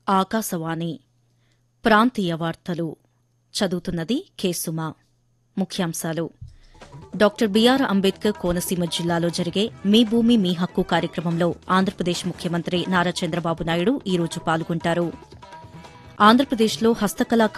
ఆకాశవాణి ప్రాంతీయ వార్తలు చదువుతున్నది కేసుమా. ముఖ్యాంశాలు డాక్టర్ బీఆర్ అంబేద్కర్ కోనసీమ జిల్లాలో జరిగే మీ భూమి మీ హక్కు కార్యక్రమంలో ఆంధ్రప్రదేశ్ ముఖ్యమంత్రి నారా చంద్రబాబు నాయుడు ఈరోజు పాల్గొంటారు. ఆంధ్రప్రదేశ్లో హస్తకళా